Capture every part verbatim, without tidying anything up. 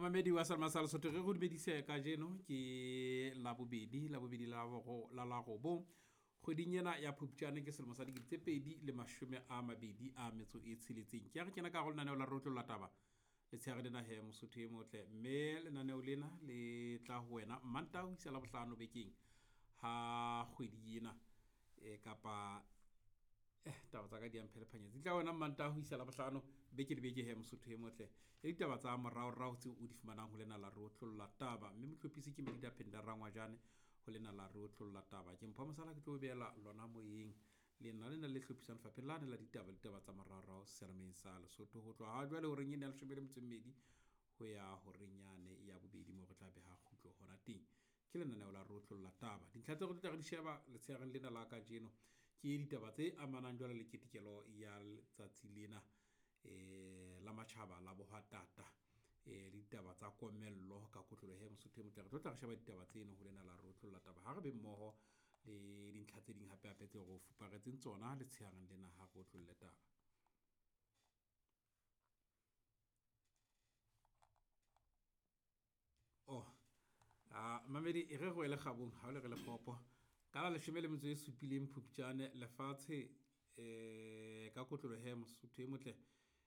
Mamedi wa Salma Salsoto re go dumedise ka jeno ke la bobedi la bobedi la go la la go bo kgweding ena ya Phupjane ke selemo sa digiri tse pedi le mashome a mabedi a metso e tsheletseng ke a re kena ka go lenaneo la rotlo la taba le tshega le na he Mosotho e motle mme lenaneo lena le tla ho wena Manta ho isa la bohlano bekeng ha kgwedi ena e kapa eh taba tsa ka di amphelepanya di tla wena Manta ho isa la bohlano beke le beke he Mosotho e motle e ditaba tsa morao rao tse o di fumanang ho lena la rotlo la taba mme mohlopisi ke Medida Phenda Rangwajane ho lena la rotlo la taba ke mpha mosala ke tlo beela lona moyeng le nna le na le hlophisang fapelane la ditaba le ditaba tsa morao rao selemeng sa Lesotho ho tloha ha jwale ho reng ene le shebele mtsemmedi ho ya ho renyane ya bobedi mo re tla be ha khutlo hona teng ke lenaneo la rotlo la taba dintlha tse go tla di sheba le tshegeng lena la ka jeno ke ditaba tse amanang jwale le ketikelo ya letsatsi lena eh la matjhaba la bohatata eh ditaba tsa komello ka kotlolo he Mosotho e motle re tla sheba ditaba tseno ho lena la rotlo la taba ha re be mmoho le dintlha tse ding hape hape tse go fuparetseng tsona le tshehang lena ha go tlolle taba oh ah Mamedi e re go ele gabong ha le re le popo ka la leshome le metso e supileng Phupjane lefatshe eh ka kotlolo he Mosotho e motle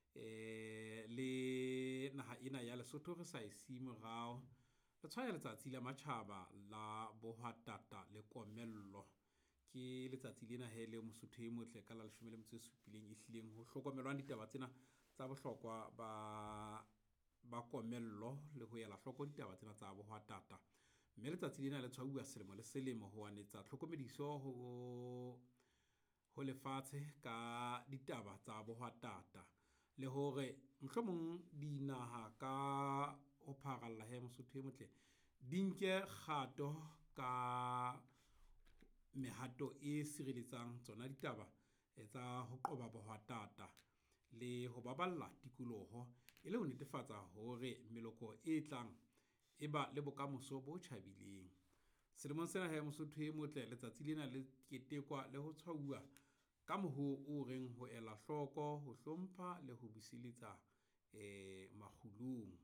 eh le naha ena ya Lesotho re sa isi morao le tshwaya letsatsi la matjhaba la bohatata le komello ke letsatsi lena he le Mosotho e motle ka la leshome le metso e supileng e hlileng ho hlokomelwang ditaba tsena tsa bohlokwa ba ba komello le ho ela hloko ditaba tsena tsa bohatata mme letsatsi lena le tshwauwa selemo le selemo ho anetsa tlhokomediso ho ho lefatshe ka ditaba tsa bohatata le hore mohlomong dinaha ka o pharalla he Mosotho e motle dinke kgato ka mehato e sireletsang tsona ditaba tsa ho qoba bohatata le ho baballa tikoloho e le ho netefatsa hore meloko e tlang e ba le bokamoso bo tjhabileng selemong sena he Mosotho e motle letsatsi lena le ketekwa le ho tshwauwa ka moho o reng ho ela hloko ho hlompha le ho bisiletsa eh makhulung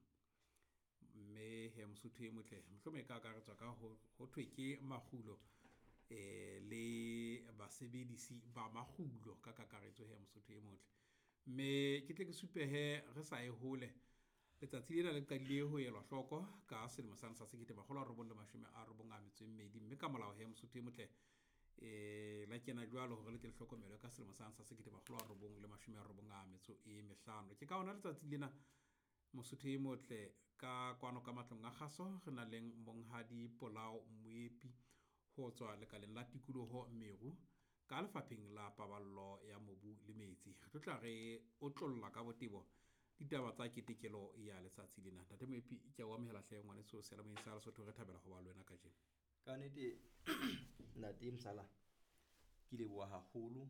mme he Mosotho e motle mohlomong ka ka re tswa ka ho thwe ke makhulo eh le basebedisi ba makhulo ka kakaretso he Mosotho e motle mme ke tle ke supe he re sa e hole letsatsi lena le qadile ho elwa hloko ka selemo sa sa sekete ba kgola robong le mashome a robong a metso e mmedi mme ka molao he Mosotho e motle eh la kena jwalo hore le ke le hlokomelo ka selemo sa sa sekete ba kgola robong le mashome a robong a metso e mehlano ke ka ona letsatsi lena Mosotho e motle ka kwano ka matlong a kgaso re na leng monghadi Polao Moepi ho tswa le kaleng la tikoloho Meru ka lefapheng la paballo ya mobu le metsi re tla re o tlolla ka botebo ditaba tsa ketekelo ya letsatsi lena ntate Moepi ke wa mehela hle ngwane so se la mo isa Lesotho re thabela ho ba lwena ka jeno ka nete ntate Msala ke le bua haholo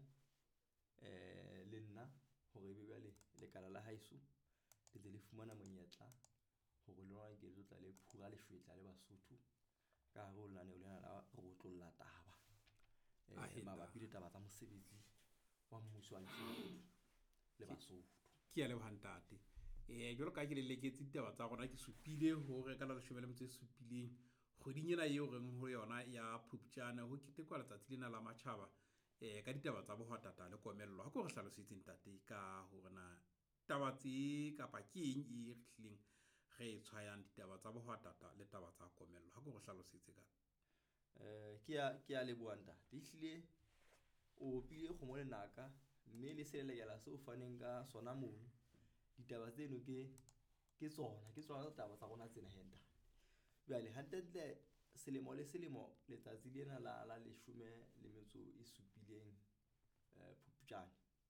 eh le nna hore be bale le kala la haiso le tse le fumana monyetla hore le rona ke le tla le phura le fetla le Basotho ka go lana le lena la go tlolla taba eh mabapi le taba tsa mosebetsi wa mmuso wa ntsho le Basotho ke ya le bantate eh jolo ka ke le leketse ditaba tsa rona ke supile hore ka la leshome le metso e supileng kgoding ena eo reng ho yona ya Phupjane ho ketekwa letsatsi lena la matjhaba eh ka ditaba tsa bohatata le komello ha go re hlalosetse ntate ka hore na taba tse kapa ke eng e hlileng re tshwayang ditaba tsa bohatata le taba tsa komello ha go re hlalosetse ka eh ke ya ke ya le buanda di hlile o pile go mo le naka mme le sele ya la so faneng ka sona mono ditaba tseno ke ke tsona ke tsona taba tsa rona tsena henda bale hantle selemo le selemo letsatsi lena la la leshome le metso e supileng eh Phupjane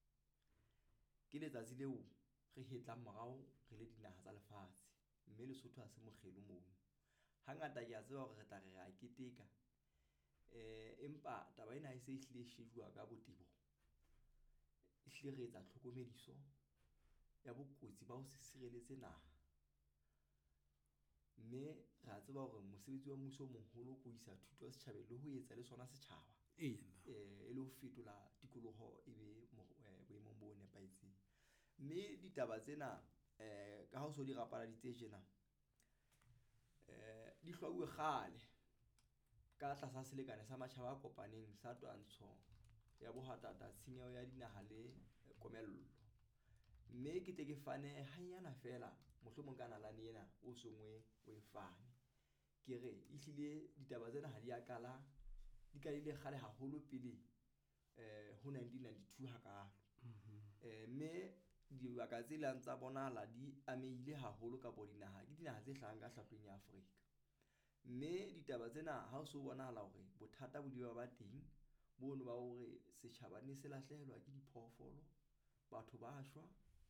ke letsatsi leo re hetlang morao re le dinaha tsa lefatshe mme Lesotho ha se mogelu mono hangata ke a tseba hore re tla re a keteka eh empa taba ena ha se ihlile shejwa ka botebo ihlile re etsa tlhokomediso ya bokotsi ba ho se sireletse naha mme ra tseba hore mosebetsi wa mmuso o moholo go isa thuto ya setjhabeng le ho etsa le sona setjhaba ena eh e le ho fetola tikoloho e be boemong bo nepaetseng mme ditaba tsena eh ka ha o so di rapala di tse jena eh di hlwauwe kgale ka tlasa selekane sa matjhaba a kopaneng sa twantsho ya bohatata tshenyo ya dinaha le komello. Mme ke tle ke fane hanyana fela mohlomong ka nalane ena o songwe o e fane ke re ehlile ditaba tsena ha di a kala di ka ile kgale haholo pele eh ho nineteen ninety-two hakalo. eh mme dibaka tse lang tsa bonahala di amehile haholo ka bo dinaha ke dinaha tse hlahang ka hlahlong ya Afrika. Mme ditaba tsena ha o so bonahala hore bothata bo di ba teng bono ba hore setjhaba ne se lahlehelwa ke diphoofolo, batho ba shwa,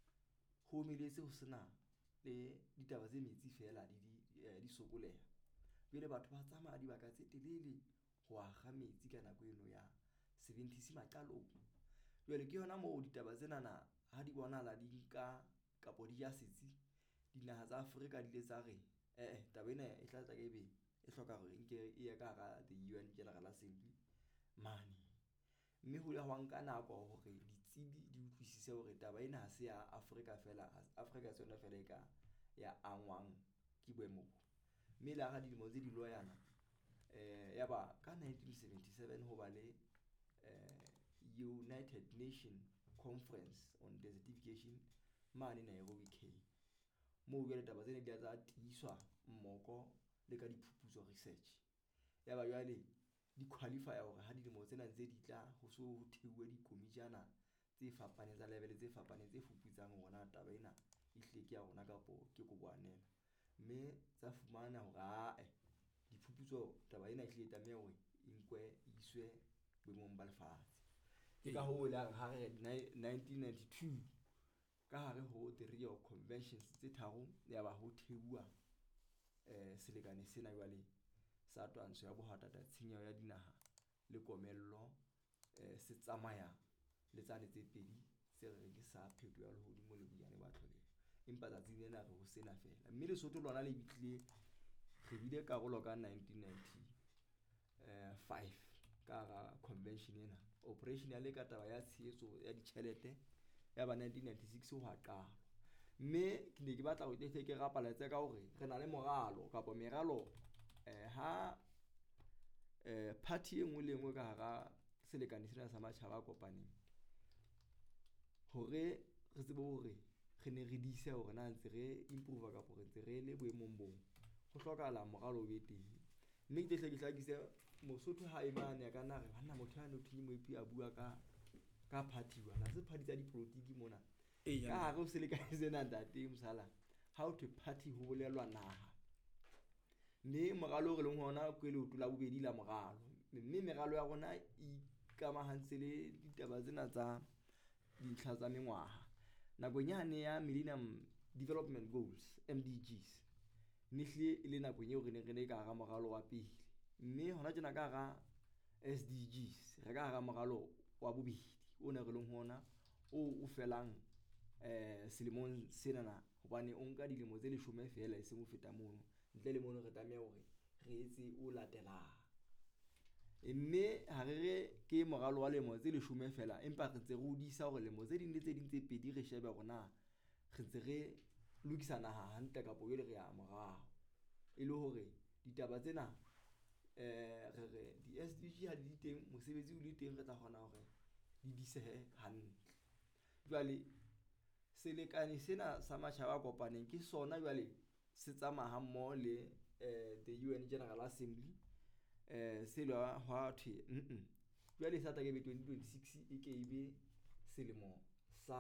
ho meletse ho sena le ditaba tse metsi fela di di sokoleha. Jwale batho ba tsamaya dibaka tse telele ho akga metsi ka nako eno ya seventies maqalong. Jwale ke yona moo ditaba tsena na ha di bonahala di nka kapo di ja setsi dinaha tsa Afrika di le tsa re eh eh taba ena e tla tla ke be e hloka hore nke e ye ka hara the U N General Assembly mane. Mme ho ya hwa nka nako hore ditsebi di utlwisise hore taba ena ha se ya Afrika fela, Afrika e tsona fela e ka ya angwang ke boemo. Mme la ha dilemo tse di loyana eh yaba ka nineteen seventy-seven ho ba le eh United Nation Conference on Desertification mane Nairobi, Kenya, moo jwale taba tsena di a tsa tiiswa mmoko le ka diphuputso research. Yaba jwale di qualify hore ha dilemo tsena ntse di tla ho so ho theuwe dikomitjana tse fapaneng tsa level tse fapaneng tse fuputsang hona taba ena ehlile ke ya rona kapo ke koboanela. Mme tsa fumana hore a eh diphuputso taba ena ehlile tlameha hore inkwe iswe boemong ba lefatshe. Ke ka ho la ha re nineteen ninety-two ka hare ho the Rio Conventions tse tharo ya ba ho theuwa eh selekane sena jwale sa twantsho ya bohatata tshenyo ya dinaha le komello eh se tsamaya le tsane tse pedi se re ke sa phetoho ya lehodimo le bonyane ba tlholeho. Empa tsatsing lena re ho sena fela. Mme le Lesotho lona le bitlile re bile karolo ka nineteen ninety-five ka hara convention ena. Operation ya le ka taba ya tshehetso ya ditjhelete ya ba nineteen ninety-six ho a qala. Mme ke ne ke batla ho tle ke rapaletse ka hore re na le moralo kapo meralo eh ha eh party e nngwe le nngwe ka hara selekane sena sa matjhaba a kopaneng hore re tsebe hore re ne re diise hore na ntse re improve kapo re ntse re le boemong bong ho hlokahala moralo o be teng. Mme ke tle ke hlakise Mosotho ha e mane ka nna re banna motho ya no thunye moepi a bua ka ka party wala se party tsa dipolotiki mona ka hare o se le ka sena ntate msala how to party ho bolelwa naha. Mme moralo o re leng hona ke le utula bobedi la moralo. Mme meralo ya rona e ikamahantse le ditaba tsena tsa dintlha tsa mengwaha nakong yane ya Millennium Development Goals M D Gs. Nihle ile nakong eo re ne re le ka hara moralo wa pele. Mme hona tjena ka hara S D Gs re ka hara moralo wa bobedi o ne re leng hona o o felang eh selemong sena na hobane o nka dilemo tse leshome fela e seng ho feta mono ntle le mono re tlameha hore re etse o latelang. Mme ha re re ke moralo wa lemo tse leshome fela empa re ntse re hodisa hore lemo tse ding le tse ding tse pedi re shebe rona re ntse re lokisa naha hantle kapo jwale re ya morao e le hore ditaba tsena eh re re di S D G ha di teng mosebetsi o le teng re tla kgona hore di disehe hantle. Jwale selekane sena sa matjhaba a kopaneng ke sona jwale se tsamaya mmoho le eh the U N General Assembly eh se lo hwa thwe mm jwale sa tla ke be twenty twenty-six e ke ibe selemo sa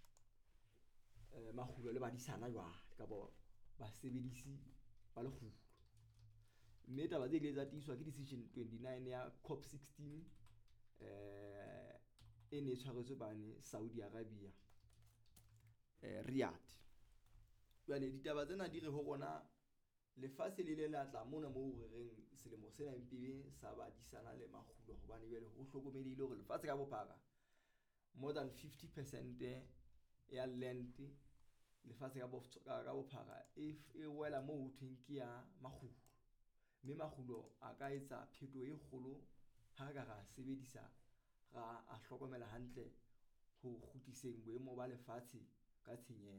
eh makgulo le badisana jwale kapo basebedisi ba lekgulo. Mme taba tse ile tsa tiswa ke decision twenty-nine ya COP sixteen eh e ne tshwaretswe bane Saudi Arabia eh Riyadh. Jwale ditaba tsena di re ho rona lefatshe le le la tla mona moo re reng selemo sena mpebe sa badisana le makgulo hobane jwale ho hlokomelehile hore lefatshe ka bophara more than fifty percent ya land lefatshe ka bophara ka bophara if e wela moo ho thweng ke ya makgulo. Mme makgulo a ka etsa phetoho e kgolo ha re ka ra sebedisa ra a hlokomela hantle ho kgutliseng boemo ba lefatshe ka tshenyeho.